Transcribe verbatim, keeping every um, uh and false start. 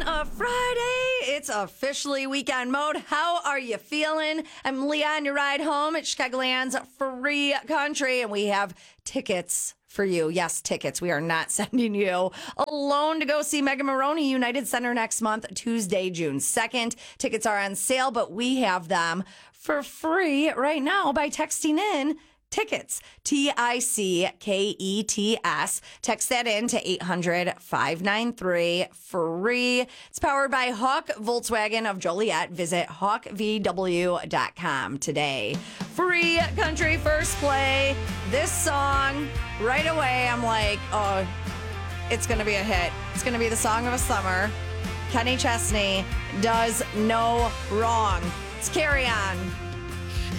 a Friday. It's officially weekend mode. How are you feeling? I'm Leah on your ride home at Chicagoland's Free Country, and we have tickets for you. Yes, tickets. We are not sending you alone to go see Megan Maroney United Center next month, Tuesday, June second. Tickets are on sale, but we have them for free right now by texting in tickets, T I C K E T S. Text that in to eight hundred, five nine three, free. It's powered by Hawk Volkswagen of Joliet. Visit hawk v w dot com today. Free Country first play. This song, right away, I'm like, oh, it's going to be a hit. It's going to be the song of a summer. Kenny Chesney does no wrong. Let's carry on.